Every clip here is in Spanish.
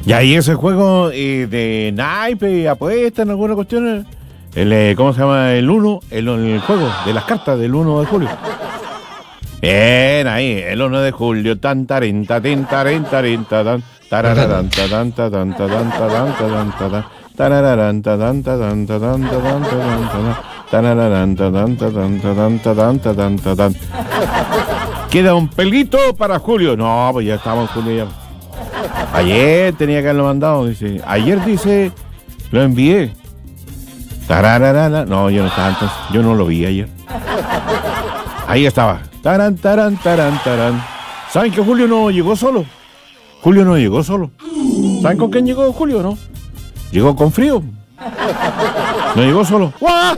Y ahí ese juego de naipe, apuesta en alguna cuestión. ¿Cómo se llama? El 1, el juego de las cartas del 1 de julio. Bien, ahí, el 1 de julio, tan tarenta, tan tarararán, tan tan tan tarararán, tan tan. Queda un pelito para Julio. No, pues ya estamos en Julio ya. Ayer tenía que haberlo mandado, dice. Ayer dice, lo envié. Tarararana. No, yo no estaba entonces. Yo no lo vi ayer. Ahí estaba. Taran. ¿Saben que Julio no llegó solo? Julio no llegó solo. ¿Saben con quién llegó Julio, no? Llegó con frío. No llegó solo.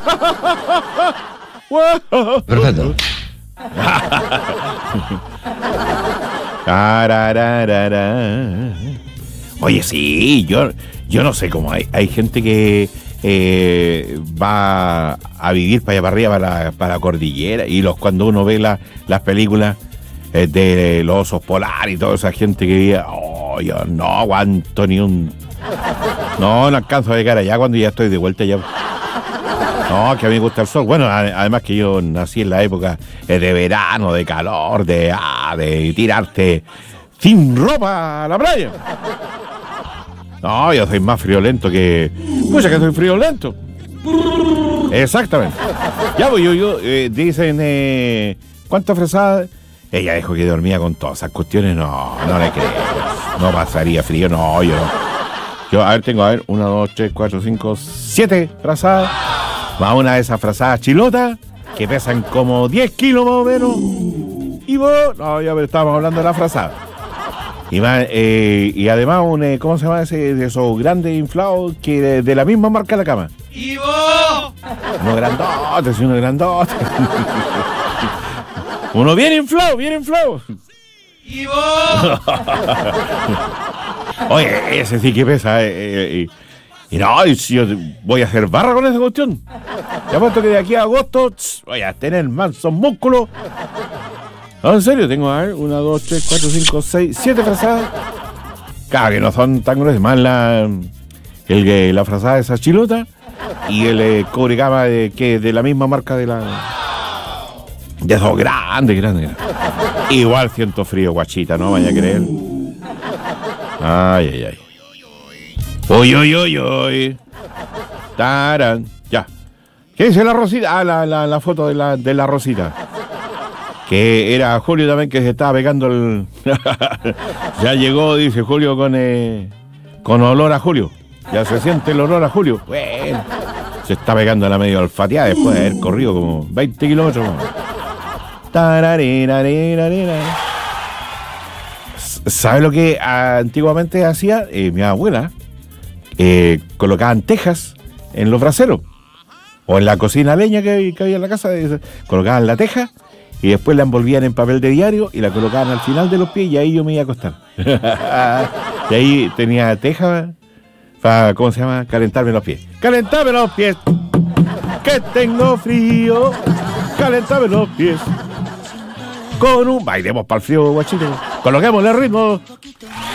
Perfecto. Oye, sí, yo no sé cómo hay gente que va a vivir para allá para arriba, para la cordillera, y cuando uno ve las películas de los osos polares y toda esa gente que vive, yo no aguanto ni un... No alcanzo a llegar allá cuando ya estoy de vuelta ya. No, que a mí me gusta el sol. Bueno, además que yo nací en la época de verano, de calor, de tirarte sin ropa a la playa. No, yo soy más friolento que... Pucha, que soy friolento. Exactamente. Ya, pues yo dicen, ¿cuántas fresadas? Ella dijo que dormía con todas esas cuestiones. No le creo. No pasaría frío, no, yo no. Yo, tengo 1, 2, 3, 4, 5, 7 frazadas. Más una de esas frazadas chilotas que pesan como 10 kilos más o menos. Y vos, no, ya estábamos hablando de la frazada. Y además, ¿cómo se llama ese? De esos grandes inflados que de la misma marca de la cama. ¡Y vos! Uno grandote. Uno bien inflado. ¡Y vos! Oye, ese sí que pesa. Y no, si yo voy a hacer barra con esa cuestión. Te apuesto que de aquí a agosto voy a tener mansos músculos. No, en serio, tengo 1, 2, 3, 4, 5, 6, 7 frazadas. Claro que no son tan gruesas, más la frazada de esa chilota y el cubrecama de la misma marca de esos grandes. Igual siento frío, guachita, no vaya a creer. Ay. Uy. Taran. Ya. ¿Qué dice la Rosita? La foto de la Rosita. Que era Julio también, que se estaba pegando el... Ya llegó, dice Julio, con olor a Julio. Ya se siente el olor a Julio. Bueno, se está pegando a la medio olfateada después de haber corrido como 20 kilómetros más. ¿Sabe lo que antiguamente hacía mi abuela? Colocaban tejas en los braseros o en la cocina leña que había en la casa. Colocaban la teja y después la envolvían en papel de diario y la colocaban al final de los pies, y ahí yo me iba a acostar. Y ahí tenía teja para, ¿cómo se llama? Calentarme los pies. ¡Calentarme los pies! ¡Que tengo frío! ¡Calentarme los pies! Con un... Bailemos para el frío, guachito. Coloquémosle el ritmo.